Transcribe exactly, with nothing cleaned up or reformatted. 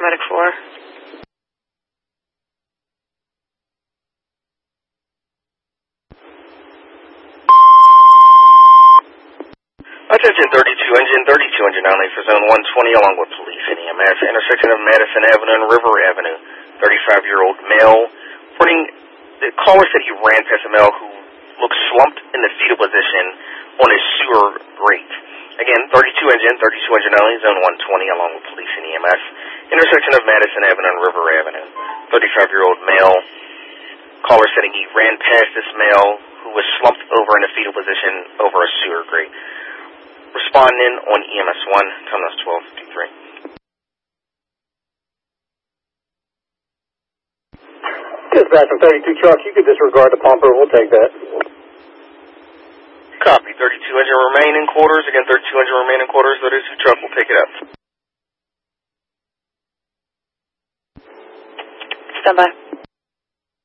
Medic four. Attention thirty-two engine, thirty-two engine only for zone one twenty along with police and E M S. Intersection of Madison Avenue and River Avenue. thirty-five-year-old male. Reporting, the caller said he ran past a male who looked slumped in the fetal position on his sewer grate. Again, thirty-two engine, thirty-two engine only, zone one twenty along with police and E M S. Intersection of Madison Avenue and River Avenue. thirty-five-year-old male. Caller said he ran past this male who was slumped over in a fetal position over a sewer grate. Responding on E M S one, time is twelve fifty-three. Dispatch from thirty-two truck, you could disregard the pumper, we'll take that. Copy, thirty-two engine remain in quarters. Again, thirty-two engine remain in quarters, thirty-two truck will pick it up. Stand by.